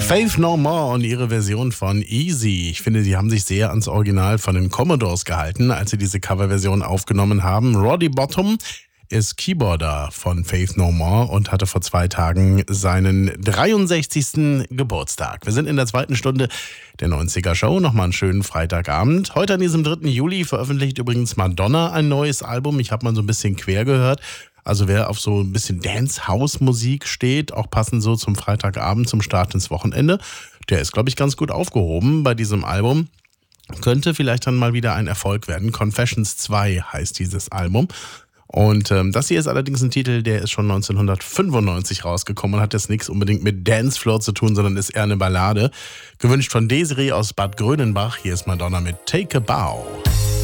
Faith No More und ihre Version von Easy. Ich finde, die haben sich sehr ans Original von den Commodores gehalten, als sie diese Coverversion aufgenommen haben. Roddy Bottum ist Keyboarder von Faith No More und hatte vor 2 Tagen seinen 63. Geburtstag. Wir sind in der 2. Stunde der 90er Show. Nochmal einen schönen Freitagabend. Heute an diesem 3. Juli veröffentlicht übrigens Madonna ein neues Album. Ich habe mal so ein bisschen quer gehört. Also wer auf so ein bisschen Dance-House-Musik steht, auch passend so zum Freitagabend, zum Start ins Wochenende, der ist, glaube ich, ganz gut aufgehoben bei diesem Album. Könnte vielleicht dann mal wieder ein Erfolg werden. Confessions 2 heißt dieses Album. Und das hier ist allerdings ein Titel, der ist schon 1995 rausgekommen und hat jetzt nichts unbedingt mit Dancefloor zu tun, sondern ist eher eine Ballade. Gewünscht von Desiree aus Bad Grönenbach. Hier ist Madonna mit Take a Bow.